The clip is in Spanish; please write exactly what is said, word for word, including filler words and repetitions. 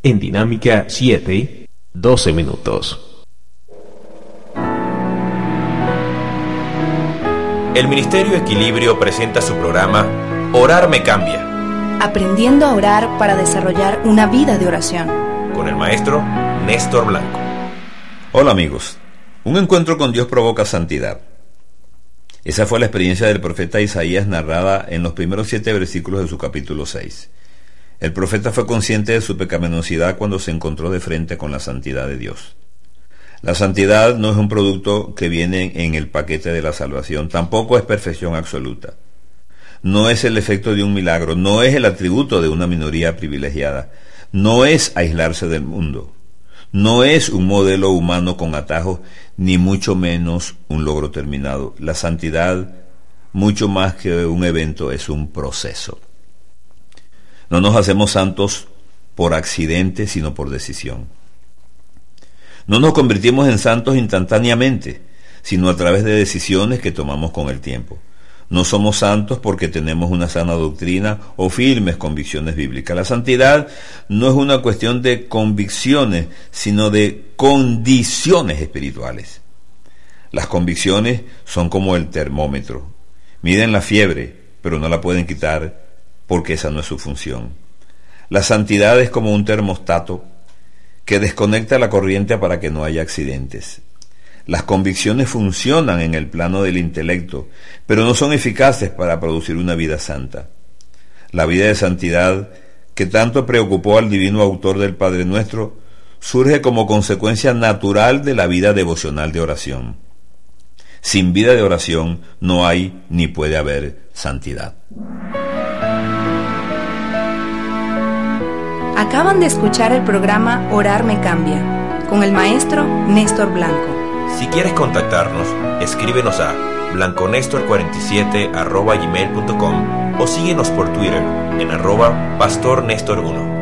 En Dinámica siete, doce minutos. El Ministerio Equilibrio presenta su programa Orar me cambia. Aprendiendo a orar para desarrollar una vida de oración. Con el maestro Néstor Blanco. Hola amigos, un encuentro con Dios provoca santidad. Esa fue la experiencia del profeta Isaías narrada en los primeros siete versículos de su capítulo seis. El profeta fue consciente de su pecaminosidad cuando se encontró de frente con la santidad de Dios. La santidad no es un producto que viene en el paquete de la salvación, tampoco es perfección absoluta. No es el efecto de un milagro, no es el atributo de una minoría privilegiada, no es aislarse del mundo, no es un modelo humano con atajos, ni mucho menos un logro terminado. La santidad, mucho más que un evento, es un proceso. No nos hacemos santos por accidente, sino por decisión. No nos convertimos en santos instantáneamente, sino a través de decisiones que tomamos con el tiempo. No somos santos porque tenemos una sana doctrina o firmes convicciones bíblicas. La santidad no es una cuestión de convicciones, sino de condiciones espirituales. Las convicciones son como el termómetro. Miden la fiebre, pero no la pueden quitar porque esa no es su función. La santidad es como un termostato que desconecta la corriente para que no haya accidentes. Las convicciones funcionan en el plano del intelecto, pero no son eficaces para producir una vida santa. La vida de santidad, que tanto preocupó al divino autor del Padre Nuestro, surge como consecuencia natural de la vida devocional de oración. Sin vida de oración no hay ni puede haber santidad. Acaban de escuchar el programa Orar me cambia, con el maestro Néstor Blanco. Si quieres contactarnos, escríbenos a blanconestor cuarenta y siete arroba gmail punto com o síguenos por Twitter en arroba pastor nestor uno.